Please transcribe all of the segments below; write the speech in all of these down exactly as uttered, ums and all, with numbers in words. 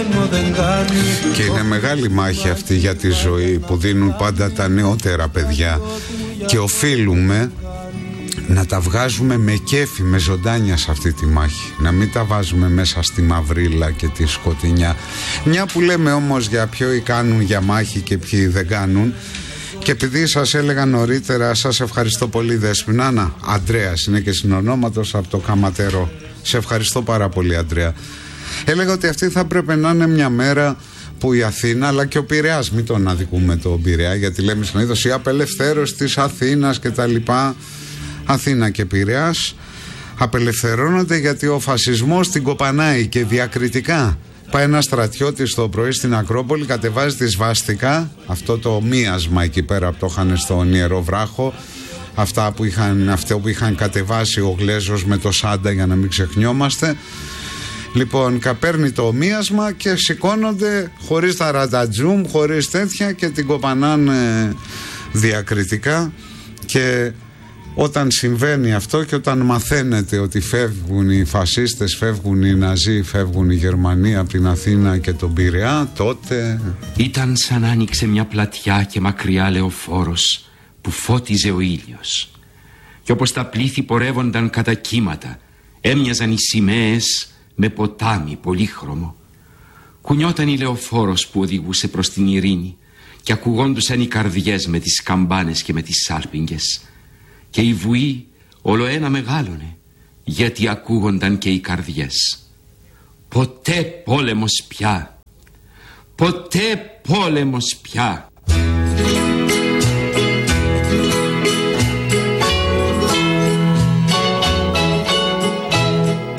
Και είναι μεγάλη μάχη αυτή για τη ζωή που δίνουν πάντα τα νεότερα παιδιά, και οφείλουμε να τα βγάζουμε με κέφι, με ζωντάνια σε αυτή τη μάχη. Να μην τα βάζουμε μέσα στη μαυρίλα και τη σκοτεινιά. Μια που λέμε όμως για ποιοι κάνουν για μάχη και ποιοι δεν κάνουν, και επειδή σας έλεγα νωρίτερα, σας ευχαριστώ πολύ Δέσποινα. Να, Αντρέας είναι και συνονόματος από το Καματερό. Σε ευχαριστώ πάρα πολύ Αντρέα. Έλεγα ότι αυτή θα πρέπει να είναι μια μέρα που η Αθήνα, αλλά και ο Πειραιάς, μην τον αδικούμε τον Πειραιά, γιατί λέμε συνήθως η απελευθέρωση της Αθήνας και τα λοιπά. Αθήνα και Πειραιάς απελευθερώνονται γιατί ο φασισμός την κοπανάει, και διακριτικά. Πάει ένα στρατιώτης το πρωί στην Ακρόπολη, κατεβάζει τη σβάστικα, αυτό το μίασμα εκεί πέρα που το είχαν στον Ιερό Βράχο, αυτά που είχαν, αυτό που είχαν κατεβάσει ο Γλέζος με το Σάντα, για να μην ξεχνιόμαστε. Λοιπόν, καπέρνει το μίασμα και σηκώνονται χωρίς τα ρατατζούμ, χωρίς τέτοια, και την κοπανάνε διακριτικά. Και όταν συμβαίνει αυτό και όταν μαθαίνετε ότι φεύγουν οι φασίστες, φεύγουν οι Ναζί, φεύγουν οι Γερμανοί από την Αθήνα και τον Πειραιά, τότε... Ήταν σαν άνοιξε μια πλατιά και μακριά λεωφόρος που φώτιζε ο ήλιος. Και όπως τα πλήθη πορεύονταν κατά κύματα, έμοιαζαν οι σημαίες με ποτάμι πολύχρωμο. Κουνιόταν η λεωφόρος που οδηγούσε προς την ειρήνη και ακουγόντουσαν οι καρδιές με τις καμπάνες και με τις σάλπιγγες. Και η βουή ολοένα μεγάλωνε, γιατί ακούγονταν και οι καρδιές. Ποτέ πόλεμος πια, ποτέ πόλεμος πια.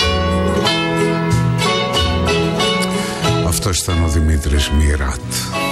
Αυτός ήταν ο Δημήτρης Μιράτ.